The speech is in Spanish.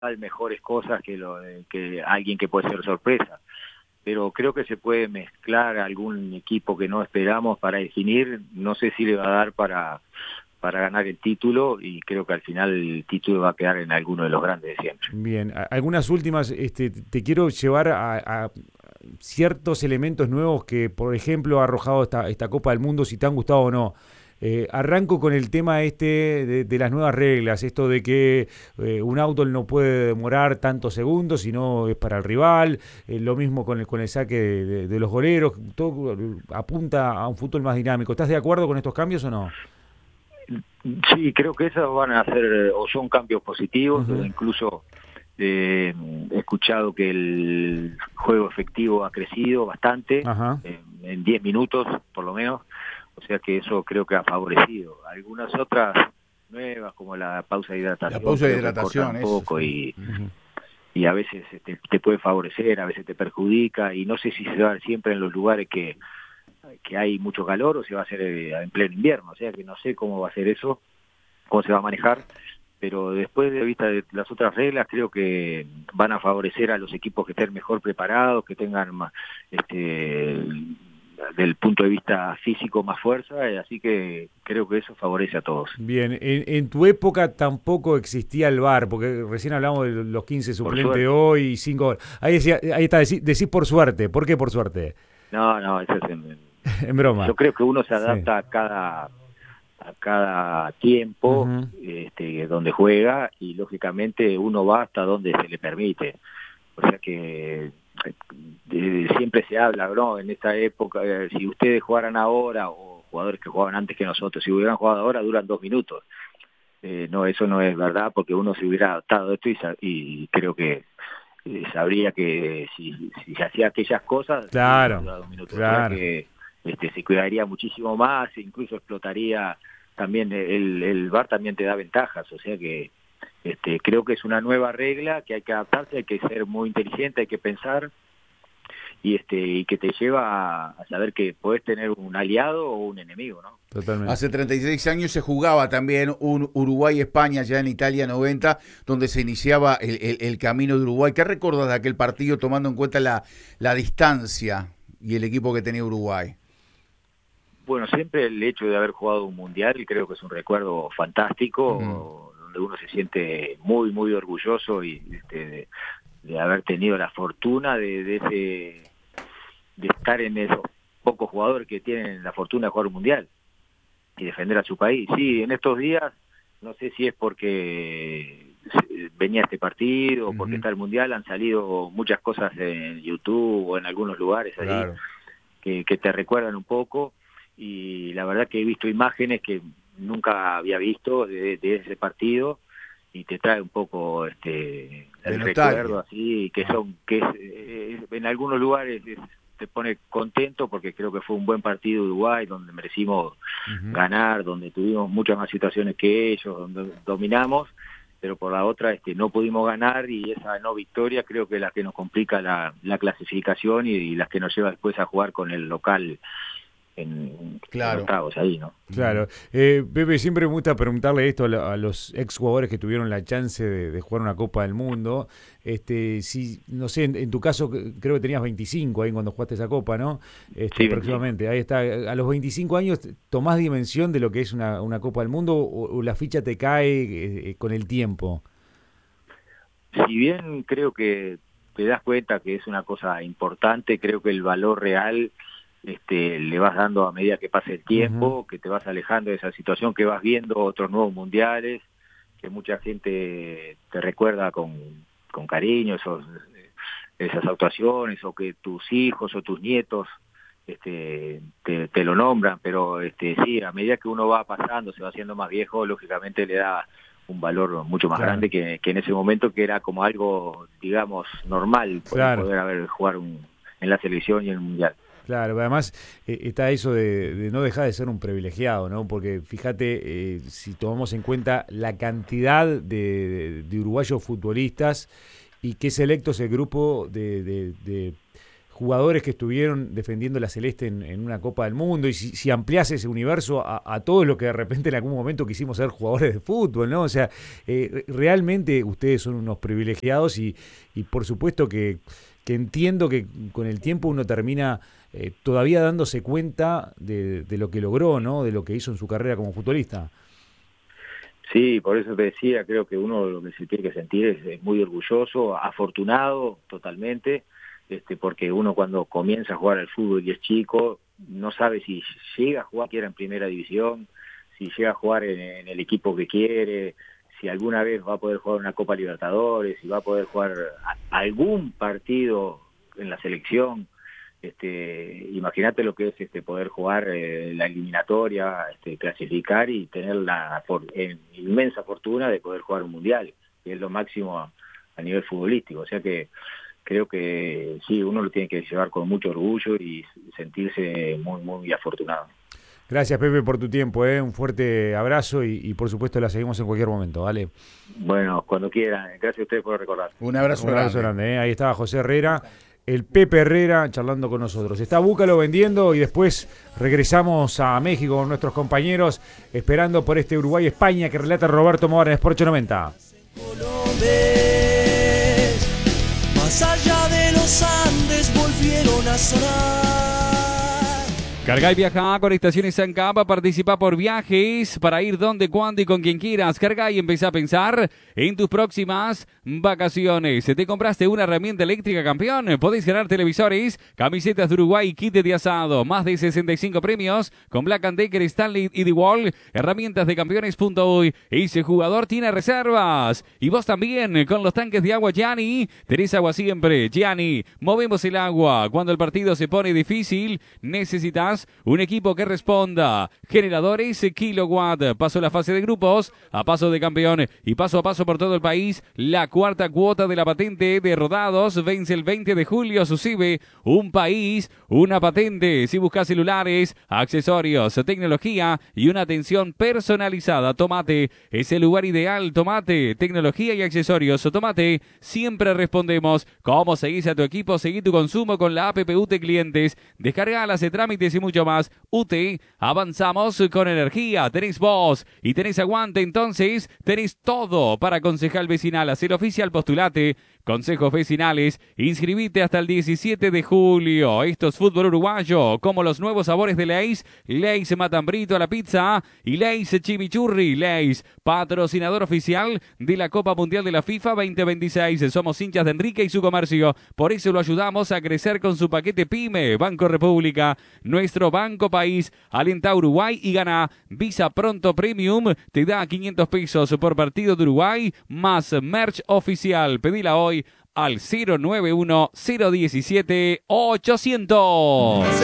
mejores cosas que alguien que puede ser sorpresa. Pero creo que se puede mezclar algún equipo que no esperamos para definir. No sé si le va a dar para ganar el título, y creo que al final el título va a quedar en alguno de los grandes de siempre. Bien, algunas últimas, te quiero llevar a ciertos elementos nuevos que, por ejemplo, ha arrojado esta Copa del Mundo, si te han gustado o no. Arranco con el tema de las nuevas reglas, esto de que un auto no puede demorar tantos segundos, sino es para el rival, lo mismo con el saque de los goleros, todo apunta a un fútbol más dinámico. ¿Estás de acuerdo con estos cambios o no? Sí, creo que esos van a ser, o son cambios positivos, o Ujú. incluso he escuchado que el juego efectivo ha crecido bastante, Ajá. en 10 minutos por lo menos, o sea que eso creo que ha favorecido. Algunas otras nuevas, como la pausa de La hidratación, pausa de creo que cortan un hidratación, eso poco, sí. Ujú. y a veces te puede favorecer, a veces te perjudica, y no sé si se va a dar siempre en los lugares que hay mucho calor, o se va a hacer en pleno invierno, o sea que no sé cómo va a ser eso, cómo se va a manejar, pero después de vista de las otras reglas, creo que van a favorecer a los equipos que estén mejor preparados, que tengan más, del punto de vista físico, más fuerza, así que creo que eso favorece a todos. Bien, en tu época tampoco existía el VAR, porque recién hablamos de los 15 Por suplentes suerte. hoy y 5. Ahí, ahí está, decís por suerte. ¿Por qué por suerte? No, no, eso es En broma. yo creo que uno se Sí. adapta a cada tiempo, Ujú. donde juega, y lógicamente uno va hasta donde se le permite. O sea que siempre se habla, ¿no? En esta época, si ustedes jugaran ahora, o jugadores que jugaban antes que nosotros, si hubieran jugado ahora, duran 2 minutos. No, eso no es verdad, porque uno se hubiera adaptado a esto, y creo que sabría que si se hacía aquellas cosas, sí iba a Claro, durar 2 minutos. O sea claro. que se cuidaría muchísimo más, incluso explotaría también, el VAR también te da ventajas, o sea que creo que es una nueva regla que hay que adaptarse, hay que ser muy inteligente, hay que pensar, y que te lleva a saber que podés tener un aliado o un enemigo, ¿no? Totalmente. Hace 36 años se jugaba también un Uruguay-España ya en Italia 90, donde se iniciaba el camino de Uruguay. ¿Qué recuerdas de aquel partido tomando en cuenta la distancia y el equipo que tenía Uruguay? Bueno, siempre el hecho de haber jugado un mundial creo que es un recuerdo Mm, fantástico, donde uno se siente muy, muy orgulloso, y de haber tenido la fortuna de estar en esos pocos jugadores que tienen la fortuna de jugar un mundial y defender a su país. Sí, en estos días, no sé si es porque venía este partido o porque ujú, está el mundial, han salido muchas cosas en YouTube o en algunos lugares ahí claro. que te recuerdan un poco, y la verdad que he visto imágenes que nunca había visto de ese partido, y te trae un poco De el recuerdo nostalgia. así, Ah, en algunos lugares te pone contento, porque creo que fue un buen partido de Uruguay, donde merecimos ujú. ganar, donde tuvimos muchas más situaciones que ellos, donde dominamos, pero por la otra no pudimos ganar, y esa no victoria creo que es la que nos complica la clasificación, y las que nos lleva después a jugar con el local en Claro. octavos ahí, ¿no? Ujú. Claro. Pepe, siempre me gusta preguntarle esto a los exjugadores que tuvieron la chance de jugar una Copa del Mundo. Si, no sé, en tu caso creo que tenías 25 ahí cuando jugaste esa Copa, ¿no? Sí, 25. Aproximadamente. Ahí está. A los 25 años, ¿tomás dimensión de lo que es una Copa del Mundo o la ficha te cae con el tiempo? Si bien creo que te das cuenta que es una cosa importante, creo que el valor real le vas dando a medida que pasa el Ujú. tiempo, que te vas alejando de esa situación, que vas viendo otros nuevos mundiales, que mucha gente te recuerda con cariño esas actuaciones, o que tus hijos o tus nietos te lo nombran, pero sí, a medida que uno va pasando, se va haciendo más viejo, lógicamente le da un valor mucho más Claro, grande que en ese momento, que era como algo, digamos, normal, el claro. poder haber jugar en la selección y en el mundial. Claro, además está eso de no dejar de ser un privilegiado, ¿no? Porque fíjate, si tomamos en cuenta la cantidad de uruguayos futbolistas y qué selecto es el grupo de jugadores que estuvieron defendiendo la Celeste en una Copa del Mundo, y si ampliás ese universo a todos los que de repente en algún momento quisimos ser jugadores de fútbol, ¿no? O sea, realmente ustedes son unos privilegiados y por supuesto que entiendo que con el tiempo uno termina todavía dándose cuenta de lo que logró, ¿no? De lo que hizo en su carrera como futbolista. Sí, por eso te decía, creo que uno lo que se tiene que sentir es muy orgulloso, afortunado totalmente, porque uno cuando comienza a jugar al fútbol y es chico, no sabe si llega a jugar quiera en primera división, si llega a jugar en el equipo que quiere, si alguna vez va a poder jugar una Copa Libertadores, si va a poder jugar algún partido en la selección. Imagínate lo que es poder jugar la eliminatoria, clasificar y tener la inmensa fortuna de poder jugar un mundial, que es lo máximo a nivel futbolístico. O sea que creo que sí, uno lo tiene que llevar con mucho orgullo y sentirse muy, muy afortunado. Gracias, Pepe, por tu tiempo, un fuerte abrazo y por supuesto la seguimos en cualquier momento, ¿vale? Bueno, cuando quieran. Gracias a ustedes por recordar. Un abrazo grande. Ahí estaba José Herrera, el Pepe Herrera, charlando con nosotros. Está Búcalo vendiendo y después regresamos a México con nuestros compañeros, esperando por este Uruguay-España que relata Roberto Moura en Sport 890. Más allá de los Andes volvieron a sonar. Carga y viaja con Estaciones Ancap, participa por viajes para ir donde, cuándo y con quien quieras. Carga y empieza a pensar en tus próximas vacaciones. ¿Te compraste una herramienta eléctrica, campeón? Podés ganar televisores, camisetas de Uruguay y kit de asado. Más de 65 premios con Black & Decker, Stanley y The Wall. Herramientas de campeones.uy. Ese jugador tiene reservas. Y vos también con los tanques de agua Gianni. Tenés agua siempre. Gianni, movemos el agua. Cuando el partido se pone difícil, necesitas un equipo que responda. Generadores Kilowatt. Paso a la fase de grupos, a paso de campeón y paso a paso por todo el país. La cuarta cuota de la patente de rodados vence el 20 de julio. Suscibe un país, una patente. Si buscas celulares, accesorios, tecnología y una atención personalizada, Tomate es el lugar ideal. Tomate, tecnología y accesorios. Tomate, siempre respondemos. ¿Cómo seguís a tu equipo? Seguí tu consumo con la app UT Clientes. Descarga hace trámites y mucho más. UT, avanzamos con energía. Tenés voz y tenés aguante, entonces tenés todo para Concejal Vecinal. Hacer oficial, postulate. Consejos vecinales, inscribite hasta el 17 de julio. Esto es fútbol uruguayo, como los nuevos sabores de Lay's, Lay's Matambrito a la pizza y Lay's Chimichurri. Lay's, patrocinador oficial de la Copa Mundial de la FIFA 2026. Somos hinchas de Enrique y su comercio, por eso lo ayudamos a crecer con su paquete PYME. Banco República, nuestro banco país, alienta a Uruguay y gana. Visa Pronto Premium te da 500 pesos por partido de Uruguay, más merch oficial. Pedila hoy al 091-017-800.